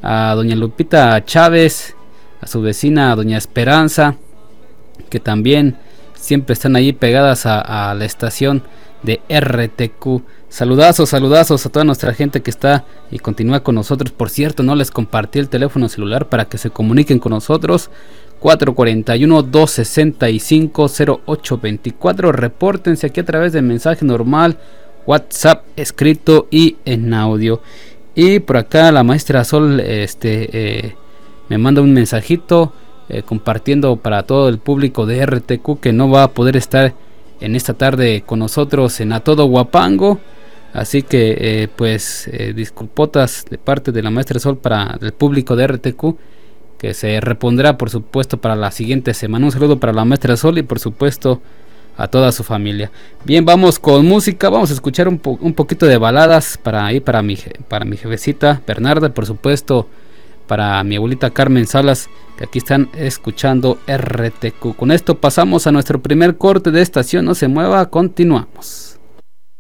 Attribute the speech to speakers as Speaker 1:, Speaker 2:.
Speaker 1: a doña Lupita Chávez, a su vecina doña Esperanza, que también siempre están ahí pegadas a la estación de RTQ. Saludazos a toda nuestra gente que está y continúa con nosotros. Por cierto, no les compartí el teléfono celular para que se comuniquen con nosotros. 441-265-0824. Repórtense aquí a través de mensaje normal, WhatsApp escrito y en audio. Y por acá la maestra Sol me manda un mensajito compartiendo para todo el público de RTQ que no va a poder estar en esta tarde con nosotros en A Todo Huapango. Así que disculpotas de parte de la maestra Sol para el público de RTQ, que se repondrá por supuesto para la siguiente semana. Un saludo para la maestra Sol y por supuesto a toda su familia. Bien, vamos con música, vamos a escuchar un poquito de baladas para mi jefecita Bernarda, por supuesto para mi abuelita Carmen Salas, que aquí están escuchando RTQ. Con esto pasamos a nuestro primer corte de estación. No se mueva, continuamos.